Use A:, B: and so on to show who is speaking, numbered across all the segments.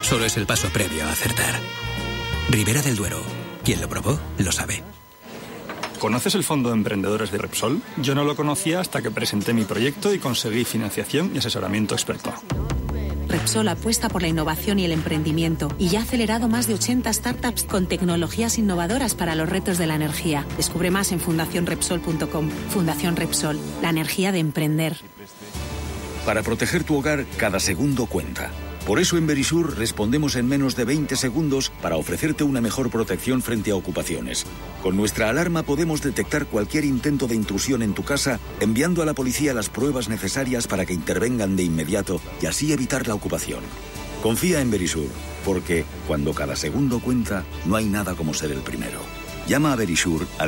A: solo es el paso previo a acertar. Ribera del Duero. Quien lo probó, lo sabe.
B: ¿Conoces el Fondo de Emprendedores de Repsol? Yo no lo conocía hasta que presenté mi proyecto y conseguí financiación y asesoramiento experto.
C: Repsol apuesta por la innovación y el emprendimiento y ya ha acelerado más de 80 startups con tecnologías innovadoras para los retos de la energía. Descubre más en fundacionrepsol.com. Fundación Repsol, la energía de emprender.
D: Para proteger tu hogar, cada segundo cuenta. Por eso en Verisur respondemos en menos de 20 segundos para ofrecerte una mejor protección frente a ocupaciones. Con nuestra alarma podemos detectar cualquier intento de intrusión en tu casa, enviando a la policía las pruebas necesarias para que intervengan de inmediato y así evitar la ocupación. Confía en Verisur, porque cuando cada segundo cuenta, no hay nada como ser el primero. Llama a Verisur al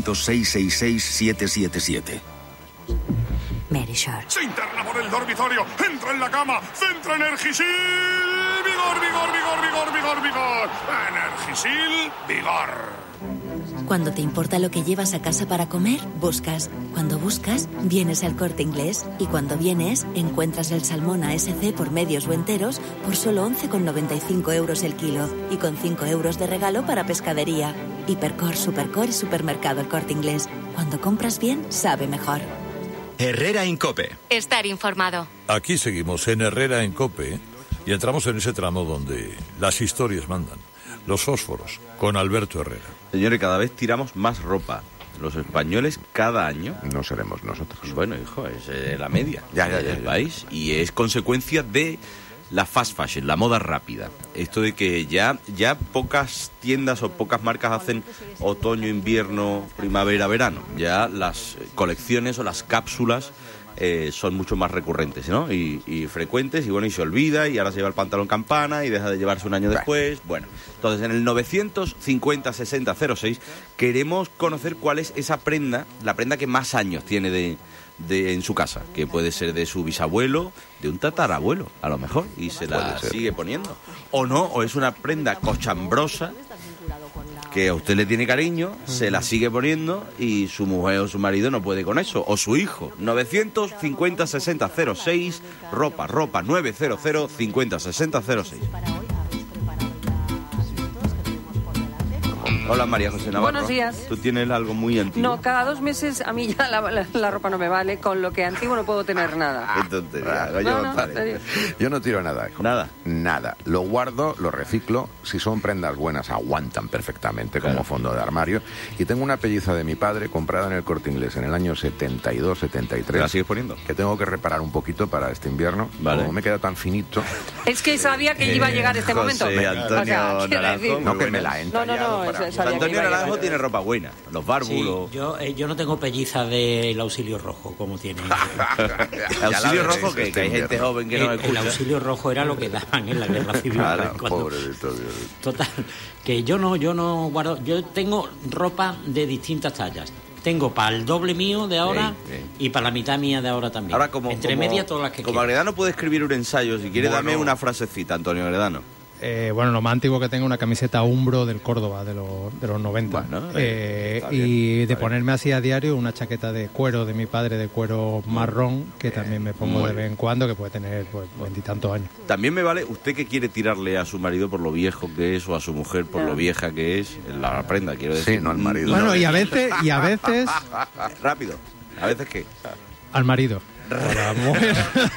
D: 900-666-777.
C: Verisur.
E: Se interna por el dormitorio, entra en la cama, centra Energisil, vigor, vigor, vigor, vigor, vigor, vigor. Energisil, vigor.
F: Cuando te importa lo que llevas a casa para comer, buscas. Cuando buscas, vienes al Corte Inglés. Y cuando vienes, encuentras el salmón ASC por medios o enteros por solo 11,95 euros el kilo. Y con 5 euros de regalo para pescadería. Hipercor, Supercor y Supermercado El Corte Inglés. Cuando compras bien, sabe mejor.
A: Herrera en COPE.
G: Estar informado.
H: Aquí seguimos en Herrera en COPE y entramos en ese tramo donde las historias mandan. Los fósforos, con Alberto Herrera.
I: Señores, cada vez tiramos más ropa. Los españoles cada año...
J: No seremos nosotros.
I: Bueno, hijo, es la media del
J: ya.
I: país. Y es consecuencia de la fast fashion, la moda rápida. Esto de que ya pocas tiendas o pocas marcas hacen otoño, invierno, primavera, verano. Ya las colecciones o las cápsulas son mucho más recurrentes, ¿no? Y frecuentes, y bueno, y se olvida, y ahora se lleva el pantalón campana y deja de llevarse un año después. Bueno, entonces en el 950-60-06 queremos conocer cuál es esa prenda, la prenda que más años tiene en su casa, que puede ser de su bisabuelo, de un tatarabuelo, a lo mejor, y se la sigue poniendo. O no, o es una prenda cochambrosa que a usted le tiene cariño, se la sigue poniendo y su mujer o su marido no puede con eso, o su hijo. 950-60-06, ropa 900-50-60-06. Hola, María José Navarro.
K: Buenos días.
I: ¿Tú tienes algo muy antiguo?
K: No, cada 2 meses a mí ya la ropa no me vale, con lo que antiguo no puedo tener nada.
I: Qué tontería.
J: Yo no tiro nada, hijo.
I: ¿Nada?
J: Nada. Lo guardo, lo reciclo. Si son prendas buenas, aguantan perfectamente como fondo de armario. Y tengo una pelliza de mi padre comprada en el Corte Inglés en el año 72-73.
I: ¿La sigues poniendo?
J: Que tengo que reparar un poquito para este invierno.
I: Vale.
J: Como me queda tan finito.
K: Es que sabía que iba a llegar este momento.
I: Antonio Naranjo.
J: No, que me la he
K: No,
I: Antonio Naranjo tiene ropa buena, los bárbulos.
L: Sí, yo no tengo pelliza del auxilio rojo, como tiene.
I: ¿El auxilio rojo que hay gente joven que no escucha?
L: El auxilio rojo era lo que daban en la guerra civil.
J: Pobrecito Dios.
L: Total, que yo no guardo. Yo tengo ropa de distintas tallas. Tengo para el doble mío de ahora y para la mitad mía de ahora también.
I: Ahora,
L: media todas las que
I: como Agredano puede escribir un ensayo, si quiere dame una frasecita, Antonio Agredano.
M: Bueno, lo más antiguo que tengo es una camiseta Umbro del Córdoba de los 90.
I: Bueno,
M: y de ponerme así a diario una chaqueta de cuero de mi padre, de cuero marrón, que también me pongo de vez en cuando, que puede tener pues 20 y tantos años.
I: También me vale usted que quiere tirarle a su marido por lo viejo que es, o a su mujer por lo vieja que es, la prenda, quiero decir.
J: Sí, no al marido.
M: Bueno, y a veces
I: Rápido. ¿A veces qué?
M: Al marido. A la mujer.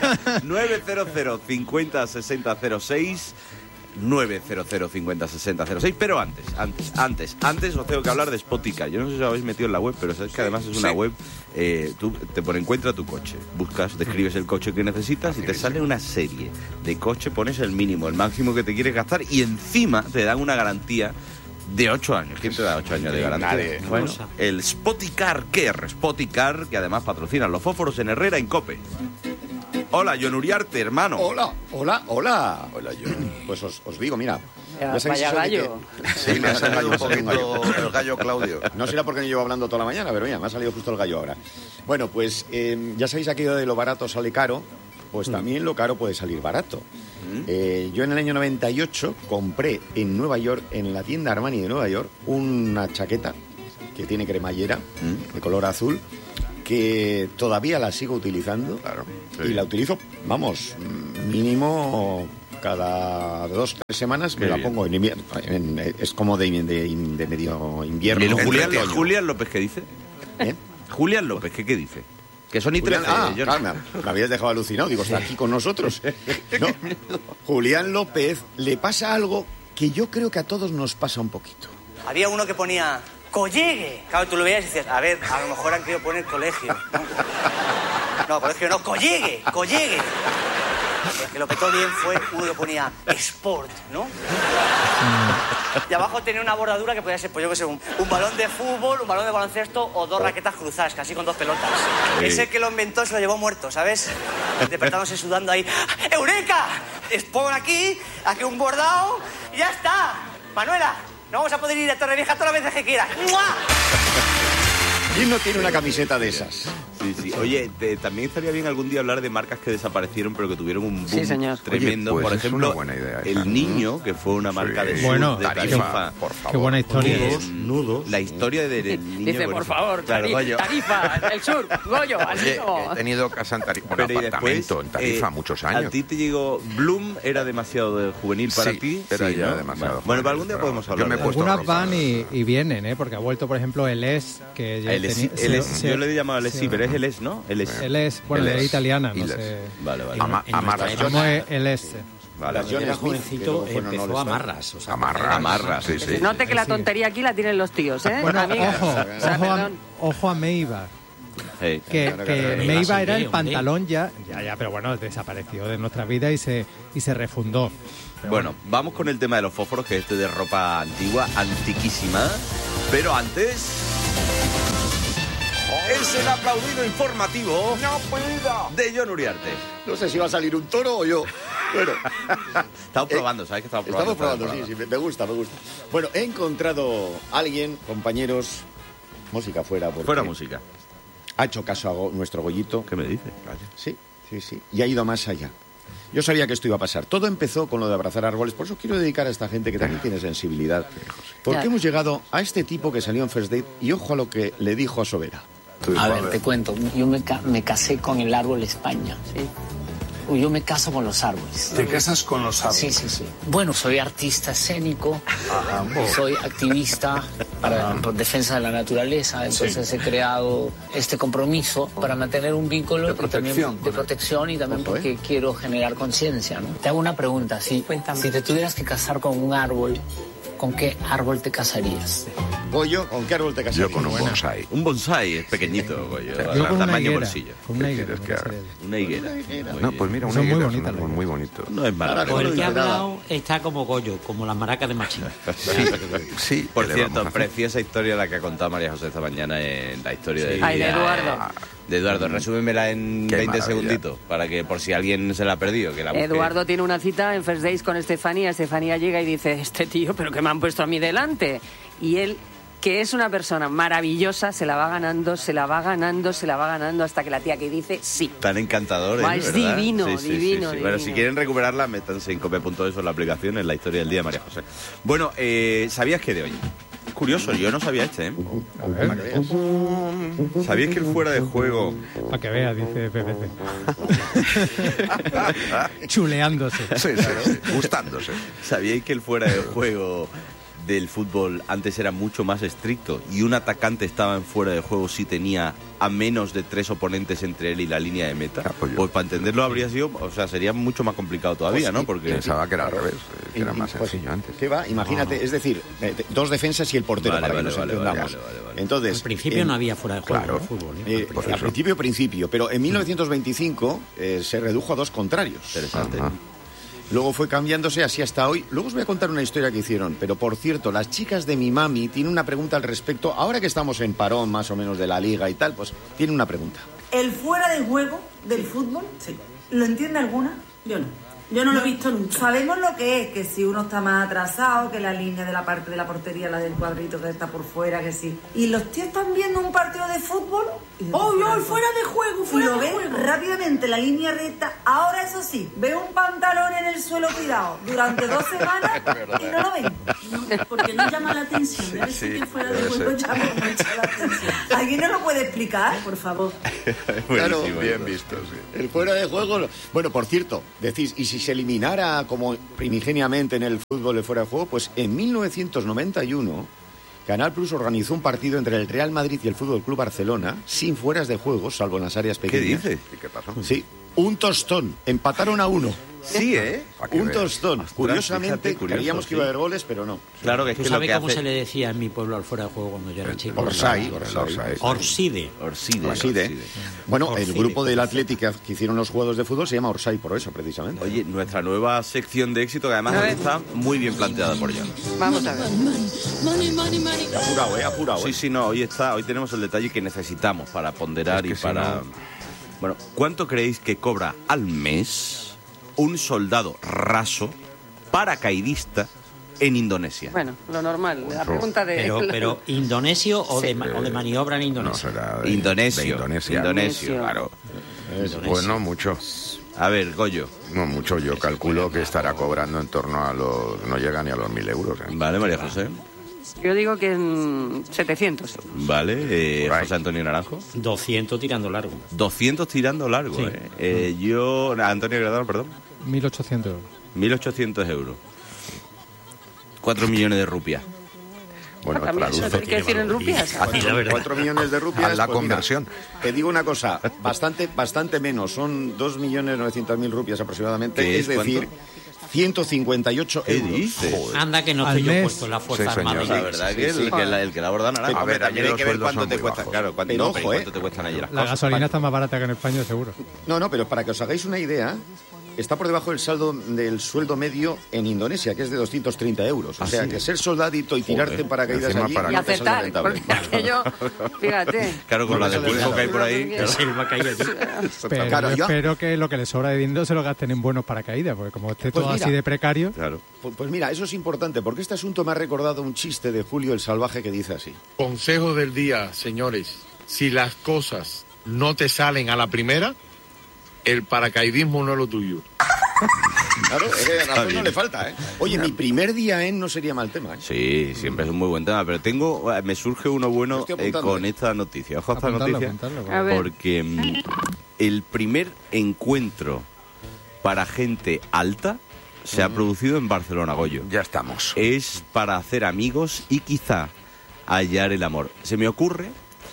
I: 900-50-60-06 900-50-60-06, pero antes os tengo que hablar de Spoticar. Yo no sé si os habéis metido en la web, pero sabes que además es una web, tú te pones encuentra tu coche, buscas, describes el coche que necesitas y te sale una serie de coches, pones el mínimo, el máximo que te quieres gastar y encima te dan una garantía de 8 años. ¿Quién te da 8 años de garantía?
J: Nadie.
I: Bueno, el Spoticar Care, Spoticar, que además patrocina los fósforos en Herrera en COPE. Hola, John Uriarte, hermano.
N: Hola, John. Pues os digo, mira.
K: Vaya gallo.
N: Sí, me ha salido un poquito el gallo Claudio. No será porque no llevo hablando toda la mañana, pero mira, me ha salido justo el gallo ahora. Bueno, pues ya sabéis aquello de lo barato sale caro, pues también lo caro puede salir barato. Yo en el año 98 compré en Nueva York, en la tienda Armani de Nueva York, una chaqueta que tiene cremallera de color azul, que todavía la sigo utilizando.
J: Claro, sí.
N: Y la utilizo, vamos, mínimo cada 2 o 3 semanas me la pongo en invierno. Es como de medio invierno.
I: ¿Y el Julián López qué dice? Julián López, ¿qué dice? Que son y 13.
N: Me habías dejado alucinado. Digo, está aquí con nosotros. No. Julián López le pasa algo que yo creo que a todos nos pasa un poquito.
G: Había uno que ponía collegue. Claro, tú lo veías y decías, a ver, a lo mejor han querido poner colegio. No, colegio no, collegue. El que lo petó bien fue uno que ponía sport, ¿no? Y abajo tenía una bordadura que podía ser, pues yo que sé, un balón de fútbol, un balón de baloncesto o 2 raquetas cruzadas, casi con 2 pelotas. Sí. Ese que lo inventó se lo llevó muerto, ¿sabes? Despertándose sudando ahí. ¡Eureka! Pongo aquí un bordado y ya está. Manuela, no vamos a poder ir a Torrevieja todas las veces que quieras. ¡Mua!
N: ¿Quién no tiene una camiseta de esas?
I: Sí. Oye, también estaría bien algún día hablar de marcas que desaparecieron pero que tuvieron un boom tremendo.
J: Oye, pues
I: por ejemplo,
J: es una buena idea
I: el Niño, que fue una marca de Tarifa.
J: Por favor.
M: Qué buena historia.
I: Nudos. La historia del Niño.
K: Dice, por favor,
I: claro,
K: Tarifa, el sur, Goyo,
J: Oye, he tenido casa en Tarifa, apartamento en Tarifa muchos años.
I: A ti te llegó Bloom, era demasiado juvenil para ti.
J: Era ya demasiado.
I: Bueno, para algún día podemos hablar.
M: Algunas van y vienen, porque ha vuelto, por ejemplo, el ES, que ya
I: yo le he llamado el ES, sí, pero es el ES, ¿no? El ES,
M: bueno, es italiana, no sé.
I: Vale.
M: Amarras. ¿Cómo es el ES?
L: Vale, era jovencito, empezó Amarras.
I: Amarras, sí.
K: Note que la tontería aquí la tienen los tíos, ¿eh?
M: Bueno, ojo a Meiba. Que Meiba era el pantalón ya, pero bueno, desapareció de nuestra vida y se refundó.
I: Bueno, vamos con el tema de los fósforos, que es de ropa antigua, antiquísima. Pero antes... es el aplaudido informativo de Jon Uriarte.
N: No sé si va a salir un toro o yo. Bueno,
I: estamos probando, ¿sabes que estamos probando?
N: Estamos probando, sí, me gusta. Bueno, he encontrado a alguien, compañeros, música fuera.
I: Fuera música.
N: Ha hecho caso a nuestro Goyito.
I: ¿Qué me dice?
N: Sí. Y ha ido más allá. Yo sabía que esto iba a pasar. Todo empezó con lo de abrazar árboles. Por eso quiero dedicar a esta gente que también tiene sensibilidad. Porque hemos llegado a este tipo que salió en First Date y ojo a lo que le dijo a Sobera.
O: A ver, te cuento. Yo me casé con el árbol España. ¿Sí? Yo me caso con los árboles.
E: ¿Te casas con los árboles?
O: Sí. Bueno, soy artista escénico, soy activista por defensa de la naturaleza, entonces he creado este compromiso para mantener un vínculo de protección y también porque quiero generar conciencia, ¿no? Te hago una pregunta, si te tuvieras que casar con un árbol, ¿con qué árbol te casarías?
N: Goyo, ¿con qué árbol te casarías?
J: Yo con un bonsái.
I: Un bonsái es pequeñito, Goyo.
M: Yo con
I: tamaño
M: higuera,
I: bolsillo.
M: Con una higuera.
I: Una higuera.
J: No, pues mira, una higuera es un árbol muy bonito.
I: No es malo.
L: Por el que ha hablado está como Goyo, como las maracas de Machín.
J: Sí.
I: Por cierto, preciosa historia la que ha contado María José esta mañana en la historia de
K: Eduardo.
I: De Eduardo, resúmemela en 20 segunditos, para que por si alguien se la ha perdido, que la busque.
K: Eduardo tiene una cita en First Days con Estefanía. Estefanía llega y dice, este tío, ¿pero qué me han puesto a mí delante? Y él, que es una persona maravillosa, se la va ganando hasta que la tía que dice sí.
I: Tan encantador,
K: es divino, divino.
I: Bueno, si quieren recuperarla, métanse en cope.es o en la aplicación, en la historia del día de María José. Bueno, ¿sabías que de hoy? Curioso, yo no sabía ¿eh?
M: A ver.
I: ¿Sabías que el fuera de juego...
M: Para que vea, dice PPC. Chuleándose.
J: Sí, gustándose.
I: ¿Sabíais que el fuera de juego del fútbol antes era mucho más estricto y un atacante estaba en fuera de juego si tenía a menos de 3 oponentes entre él y la línea de meta? Pues para entenderlo habría sido, sería mucho más complicado todavía, ¿no? Porque
J: pensaba que era al revés, que era más sencillo antes.
N: ¿Qué va? Imagínate, es decir, 2 defensas y el portero, para que nos entendamos. Entonces,
L: al principio no había fuera de juego de fútbol.
N: Al principio, pero en 1925 se redujo a 2 contrarios.
I: Interesante.
N: Luego fue cambiándose así hasta hoy. Luego os voy a contar una historia que hicieron. Pero, por cierto, las chicas de mi mami tienen una pregunta al respecto. Ahora que estamos en parón más o menos de la liga y tal, pues tienen una pregunta.
P: ¿El fuera de juego del fútbol? Sí. ¿Lo entiende alguna? Yo no. Yo no lo he visto nunca. Sabemos lo que es, que si uno está más atrasado, que la línea de la parte de la portería, la del cuadrito que está por fuera, que sí. ¿Y los tíos están viendo un partido de fútbol? ¡Oh, fuera de juego, fuera de juego! Y lo ven rápidamente, la línea recta. Ahora, eso sí, ve un pantalón en el suelo tirado durante 2 semanas y no lo ven. Porque no llama la atención. Debe ser que fuera de juego llama mucho la atención. ¿Alguien nos lo puede explicar, por favor?
N: Claro, bien visto, sí. El fuera de juego... Bueno, por cierto, decís, ¿y si se eliminara como primigeniamente en el fútbol de fuera de juego, pues en 1991 Canal Plus organizó un partido entre el Real Madrid y el Fútbol Club Barcelona sin fueras de juego, salvo en las áreas pequeñas.
I: ¿Qué dices?
N: ¿Qué pasó? Sí, un tostón. Empataron a 1.
I: Sí, ¿eh?
N: Un tostón.
I: Ostras,
N: curiosamente,
I: fíjate, curioso,
N: creíamos que iba a haber goles, pero no.
I: Claro que es
L: ¿Tú
I: que lo
L: sabes
I: que
L: cómo
I: hace...
L: se le decía en mi pueblo al fuera de juego cuando yo era chico?
N: Orsay.
L: Orside.
N: Bueno,
L: Orside.
N: el grupo del Atlético que hicieron los juegos de fútbol se llama Orsay por eso, precisamente.
I: Oye, nuestra nueva sección de éxito, que además está muy bien planteada por John.
K: Vamos a ver.
N: Apurado,
I: Sí, no, hoy tenemos el detalle que necesitamos para ponderar y para... Bueno, ¿cuánto creéis que cobra al mes un soldado raso paracaidista en Indonesia?
K: Bueno, lo normal, la pregunta de...
L: Pero ¿indonesio o de maniobra en Indonesia?
J: No será
I: Indonesio, claro.
J: Pues no mucho.
I: A ver, Goyo.
J: No mucho, yo calculo que estará cobrando en torno a los... No llega ni a los 1.000 euros.
I: Vale, María José.
K: Yo digo que en 700.
I: Vale, José Antonio Naranjo.
L: 200 tirando largo.
I: 200 tirando largo,
L: Sí.
I: Yo, Antonio Gradano, perdón.
M: 1.800 euros.
I: 1.800 euros. 4 millones de rupias.
J: Bueno,
K: también eso hay que decir en rupias.
N: 4 millones de rupias.
J: Haz la
N: pues mira,
J: conversión.
N: te digo una cosa, bastante menos, son 2.900.000 rupias aproximadamente,
I: ¿Qué
N: es
I: es
N: decir, 158 euros.
I: Dices?
L: Anda que no
M: Al
L: estoy yo
M: mes.
L: puesto en la Fuerza
J: Sí, señor.
L: Armada.
I: La verdad que el que la aborda Naranjo.
J: A ver,
I: también
J: allí
I: hay que
J: los
I: ver cuánto
J: sueldos
I: te
J: son muy
I: cuesta.
J: bajos.
I: Claro,
N: Pero ojo,
I: cuánto te cuestan allí las
M: La
I: cosas.
M: gasolina está más barata que en España, seguro.
N: No, pero para que os hagáis una idea, está por debajo del saldo del sueldo medio en Indonesia, que es de 230 euros. O sea, que ser soldadito y tirarte en paracaídas
J: Encima
N: allí...
J: para-
K: Y
N: no te sale
K: aceptar,
N: rentable.
K: porque aquello, fíjate.
I: Claro, con la de pulpo que hay por ahí.
L: La selva que hay allí.
M: Pero
N: Claro,
M: yo
N: yo-
M: espero que lo que les sobra de dinero se lo gasten en buenos paracaídas, porque como esté
N: Pues
M: todo
N: mira.
M: así de precario...
I: Claro.
N: Pues mira, eso es importante, porque este asunto me ha recordado un chiste de Julio el Salvaje que dice así.
Q: Consejo del día, señores. Si las cosas no te salen a la primera, el paracaidismo no es lo tuyo.
N: Claro, es que razón no le falta, ¿eh? Oye, mi primer día no sería mal tema, ¿eh?
I: Sí, siempre es un muy buen tema, pero me surge uno bueno
N: Estoy apuntando,
I: con esta noticia. Ojo a esta
M: Apuntarlo,
I: noticia,
M: apuntarlo.
K: A ver.
I: porque el primer encuentro para gente alta se ha producido en Barcelona, Goyo.
J: Ya estamos.
I: Es para hacer amigos y quizá hallar el amor. Se me ocurre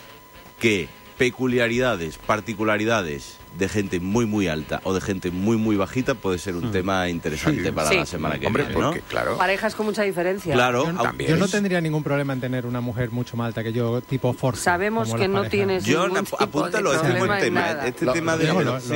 I: que peculiaridades, particularidades de gente muy muy alta o de gente muy muy bajita puede ser un tema interesante para
K: Sí.
I: la semana que
J: Hombre,
I: viene, ¿no?
J: porque, claro,
K: Parejas con mucha diferencia.
I: Claro,
M: Yo no tendría ningún problema en tener una mujer mucho más alta que yo, tipo Forza.
K: Sabemos
M: como
K: que
M: las
K: no
M: parejas.
K: tienes
I: Yo
K: ningún tipo
I: apúntalo,
K: de
I: este es un
K: problema
I: buen
K: en
I: tema.
K: nada.
I: Este tema de...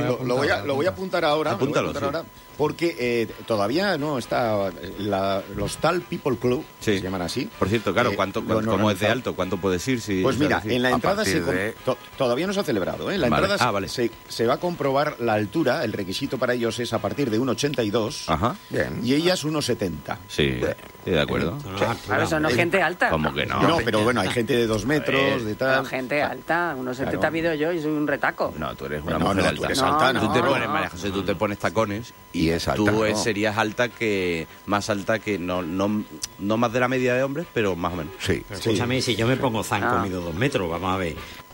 N: Lo voy a apuntar ahora.
I: Apúntalo,
N: lo voy a apuntar ahora, porque todavía no está los tal People Club, se llaman así.
I: Por cierto, claro,
N: lo han
I: ¿cómo es de
N: organizado.
I: alto? ¿Cuánto puedes ir? Si,
N: Pues
I: o sea,
N: mira,
I: decir,
N: en la
I: a
N: entrada
I: partir de-
N: todavía no se ha celebrado, ¿eh? En la
I: Vale.
N: entrada
I: Vale.
N: se va a comprobar la altura, el requisito para ellos es a partir de 1,82
I: Ajá.
N: y ellas 1,70.
I: Sí, estoy de acuerdo.
K: Claro, eso no es gente alta.
I: ¿Cómo que no?
N: No, pero bueno, hay gente de 2 metros, de tal.
K: No, gente alta, unos 70
N: Claro.
K: mido yo y soy un retaco.
I: No, tú eres una
N: No,
I: mujer
N: no,
I: alta.
N: tú eres alta,
I: Tú te
K: no.
I: pones, María José, tú te pones tacones y
J: es alta,
I: tú
J: ¿no?
I: serías más alta que no más de la media de hombres, pero más o menos.
J: Sí.
L: Pero escúchame, si yo me pongo zanco,
K: Ah.
L: mido 2 metros, vamos a ver.